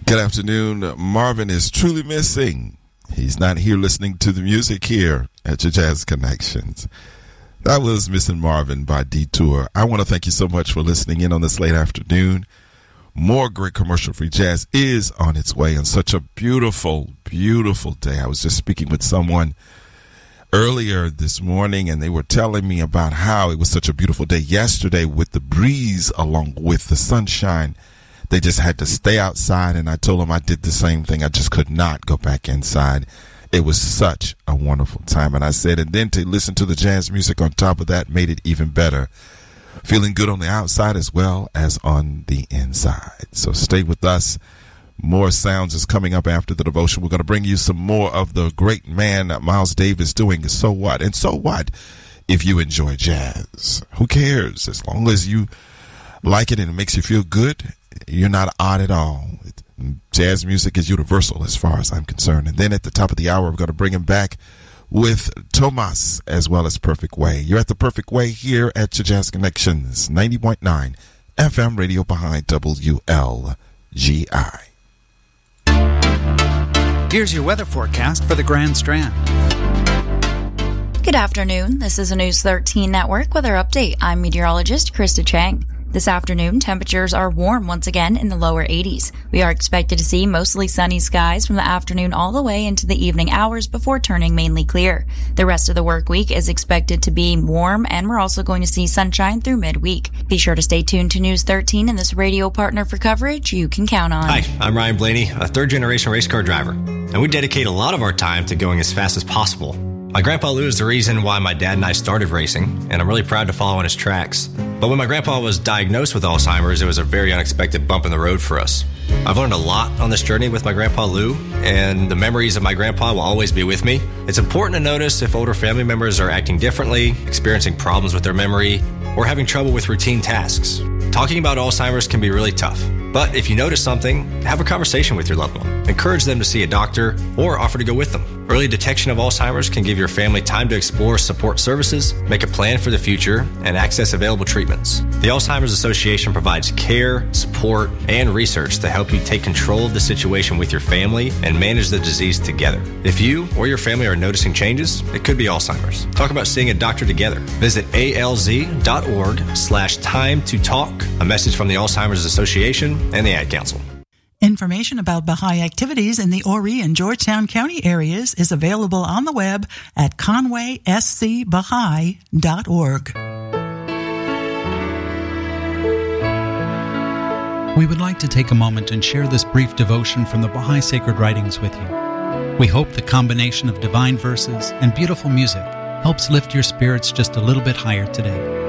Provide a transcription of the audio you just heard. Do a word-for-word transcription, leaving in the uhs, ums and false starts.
Good afternoon. Marvin is truly missing. He's not here listening to the music here at your Jazz Connections. That was Missing Marvin by Detour. I want to thank you so much for listening in on this late afternoon. More great commercial-free jazz is on its way on such a beautiful, beautiful day. I was just speaking with someone earlier this morning, and they were telling me about how it was such a beautiful day yesterday with the breeze along with the sunshine. They just had to stay outside, and I told them I did the same thing. I just could not go back inside. It was such a wonderful time. And I said, and then to listen to the jazz music on top of that made it even better. Feeling good on the outside as well as on the inside. So stay with us. More sounds is coming up after the devotion. We're going to bring you some more of the great man Miles Davis doing So What? And so what if you enjoy jazz? Who cares? As long as you like it and it makes you feel good, you're not odd at all. Jazz music is universal as far as I'm concerned. And then at the top of the hour, we're going to bring him back with Tomas as well as Perfect Way. You're at the Perfect Way here at your Jazz Connections, ninety point nine F M radio behind W L G I. Here's your weather forecast for the Grand Strand. Good afternoon. This is a News thirteen Network weather update. I'm meteorologist Krista Chang. This afternoon, temperatures are warm once again in the lower eighties. We are expected to see mostly sunny skies from the afternoon all the way into the evening hours before turning mainly clear. The rest of the work week is expected to be warm, and we're also going to see sunshine through midweek. Be sure to stay tuned to News thirteen and this radio partner for coverage you can count on. Hi, I'm Ryan Blaney, a third-generation race car driver, and we dedicate a lot of our time to going as fast as possible. My grandpa Lou is the reason why my dad and I started racing, and I'm really proud to follow in his tracks. But when my grandpa was diagnosed with Alzheimer's, it was a very unexpected bump in the road for us. I've learned a lot on this journey with my grandpa Lou, and the memories of my grandpa will always be with me. It's important to notice if older family members are acting differently, experiencing problems with their memory, or having trouble with routine tasks. Talking about Alzheimer's can be really tough, but if you notice something, have a conversation with your loved one. Encourage them to see a doctor or offer to go with them. Early detection of Alzheimer's can give your family time to explore support services, make a plan for the future, and access available treatments. The Alzheimer's Association provides care, support, and research to help you take control of the situation with your family and manage the disease together. If you or your family are noticing changes, it could be Alzheimer's. Talk about seeing a doctor together. Visit alz.org slash time to talk. A message from the Alzheimer's Association and the Ad Council. Information about Baha'i activities in the Horry and Georgetown County areas is available on the web at conway s c baha'i dot org. We would like to take a moment and share this brief devotion from the Baha'i Sacred Writings with you. We hope the combination of divine verses and beautiful music helps lift your spirits just a little bit higher today.